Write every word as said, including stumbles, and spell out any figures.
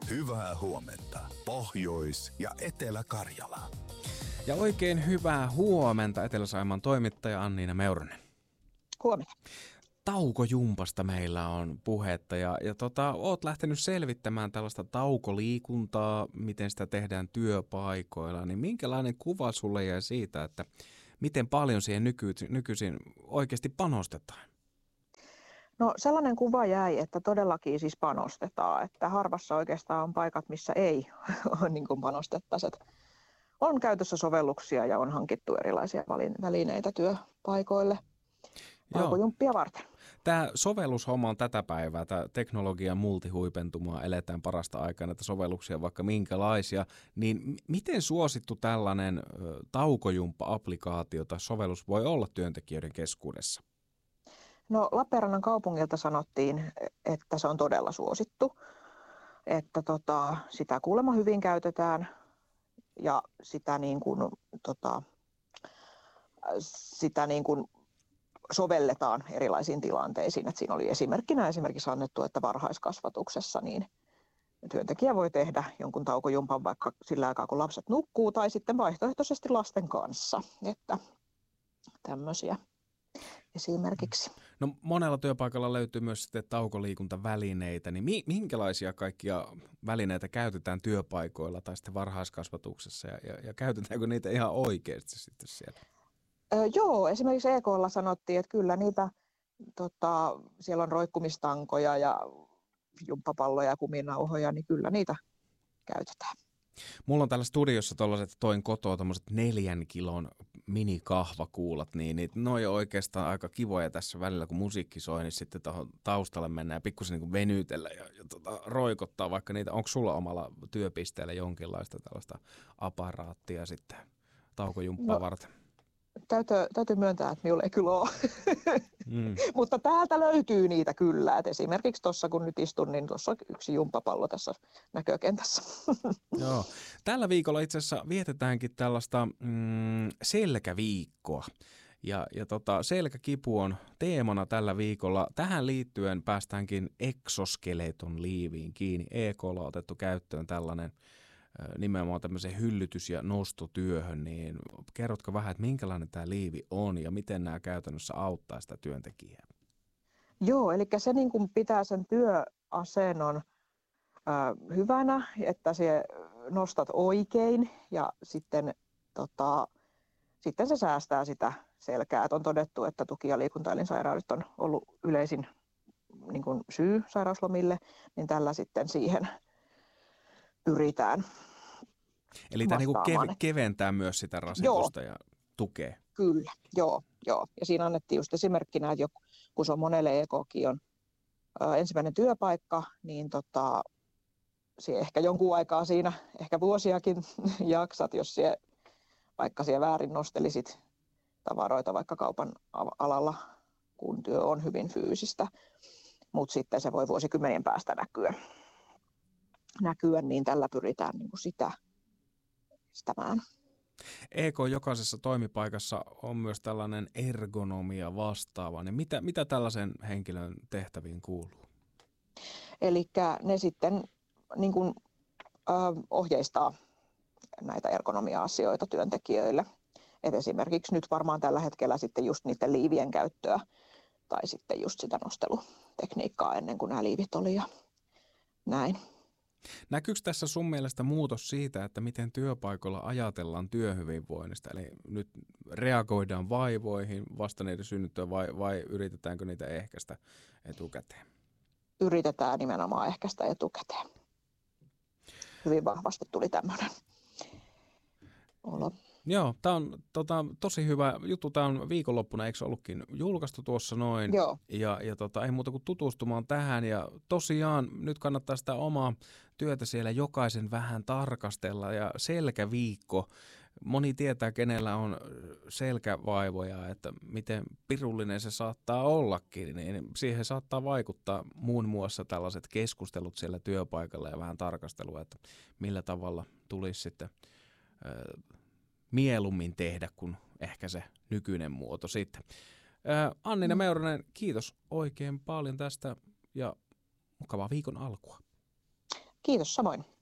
Hyvää huomenta Pohjois- ja Etelä-Karjala. Ja oikein hyvää huomenta Etelä-Saimaan toimittaja Anniina Meuronen. Huomenta. Taukojumpasta meillä on puhetta ja, ja tota, oot lähtenyt selvittämään tällaista taukoliikuntaa, miten sitä tehdään työpaikoilla, niin minkälainen kuva sulle jäi siitä, että miten paljon siihen nyky, nykyisin oikeasti panostetaan? No sellainen kuva jäi, että todellakin siis panostetaan, että harvassa oikeastaan on paikat, missä ei niin kuin panostettaisi. On käytössä sovelluksia ja on hankittu erilaisia välineitä työpaikoille taukojumppia varten. Tämä sovellushomma on tätä päivää, tämä teknologian multihuipentumaa, eletään parasta aikaa, näitä sovelluksia vaikka minkälaisia, niin miten suosittu tällainen taukojumppa-applikaatio tai sovellus voi olla työntekijöiden keskuudessa? No Lappeenrannan kaupungilta sanottiin, että se on todella suosittu, että tota, sitä kuulemma hyvin käytetään ja sitä, niin kuin, tota, sitä niin kuin sovelletaan erilaisiin tilanteisiin. Et siinä oli esimerkkinä esimerkiksi annettu, että varhaiskasvatuksessa niin työntekijä voi tehdä jonkun taukojumpan vaikka sillä aikaa, kun lapset nukkuu, tai sitten vaihtoehtoisesti lasten kanssa, että tämmöisiä esimerkiksi. No monella työpaikalla löytyy myös sitten taukoliikuntavälineitä, niin mi- minkälaisia kaikkia välineitä käytetään työpaikoilla tai sitten varhaiskasvatuksessa ja, ja, ja käytetäänkö niitä ihan oikeasti sitten siellä? Öö, joo, esimerkiksi E K:lla sanottiin, että kyllä niitä, tota, siellä on roikkumistankoja ja jumppapalloja ja kuminauhoja, niin kyllä niitä käytetään. Mulla on täällä studiossa tuollaiset, toin kotoa tommoset neljän kilon minikahvakuulat, niin, niin ne on jo oikeastaan aika kivoja tässä välillä, kun musiikki soi, niin sitten tuohon taustalle mennään ja pikkusen niin kuin venytellä ja, ja tota, roikottaa vaikka niitä. Onko sulla omalla työpisteellä jonkinlaista tällaista aparaattia sitten taukojumppaa no, varten? Täytyy, täytyy myöntää, että minulla ei kyllä ole, mm. mutta täältä löytyy niitä kyllä. Et esimerkiksi tuossa kun nyt istun, niin tuossa on yksi jumppapallo tässä näkökentässä. Joo. Tällä viikolla itse asiassa vietetäänkin tällaista mm, selkäviikkoa. Ja, ja tota, selkäkipu on teemana tällä viikolla. Tähän liittyen päästäänkin exoskeleton liiviin kiinni. E K:lla on otettu käyttöön tällainen nimenomaan tämmöiseen hyllytys- ja nostotyöhön, niin kerrotko vähän, että minkälainen tämä liivi on ja miten nämä käytännössä auttaa sitä työntekijää? Joo, eli se niin kuin pitää sen työasennon äh, hyvänä, että se nostat oikein ja sitten, tota, sitten se säästää sitä selkää. Et on todettu, että tuki- ja liikuntaelinsairaudet on ollut yleisin niin kuin syy sairauslomille, niin tällä sitten siihen pyritään. Eli tämä niin kev- keventää myös sitä rasitusta joo. ja tukee. Kyllä, joo, joo. Ja siinä annettiin just esimerkkinä, että joku, kun se on monelle E K:kin on ä, ensimmäinen työpaikka, niin tota, sie ehkä jonkun aikaa siinä, ehkä vuosiakin jaksat, jos sie, vaikka siellä väärin nostelisit tavaroita vaikka kaupan alalla, kun työ on hyvin fyysistä, mutta sitten se voi vuosikymmenien päästä näkyä. näkyä, niin tällä pyritään niin kuin sitä estämään. E K jokaisessa toimipaikassa on myös tällainen ergonomia vastaava. Niin mitä, mitä tällaisen henkilön tehtäviin kuuluu? Eli ne sitten niin kuin, ö, ohjeistaa näitä ergonomia-asioita työntekijöille. Et esimerkiksi nyt varmaan tällä hetkellä sitten just niiden liivien käyttöä tai sitten just sitä nostelutekniikkaa ennen kuin nämä liivit oli ja näin. Näkyykö tässä sun mielestä muutos siitä, että miten työpaikoilla ajatellaan työhyvinvoinnista? Eli nyt reagoidaan vaivoihin vasta niiden synnyttyä vai, vai yritetäänkö niitä ehkäistä etukäteen? Yritetään nimenomaan ehkäistä etukäteen. Hyvin vahvasti tuli tämmöinen olo. Joo, tämä on tota, tosi hyvä juttu. Tämä on viikonloppuna, eikö ollutkin julkaistu tuossa noin? Joo. Ja, ja tota, ei muuta kuin tutustumaan tähän. Ja tosiaan nyt kannattaa sitä omaa työtä siellä jokaisen vähän tarkastella. Ja selkäviikko, moni tietää, kenellä on selkävaivoja, että miten pirullinen se saattaa ollakin. Niin siihen saattaa vaikuttaa muun muassa tällaiset keskustelut siellä työpaikalla ja vähän tarkastelua, että millä tavalla tulisi sitten Äh, mieluummin tehdä kuin ehkä se nykyinen muoto sitten. Ää, Anniina Meuronen, kiitos oikein paljon tästä ja mukavaa viikon alkua. Kiitos samoin.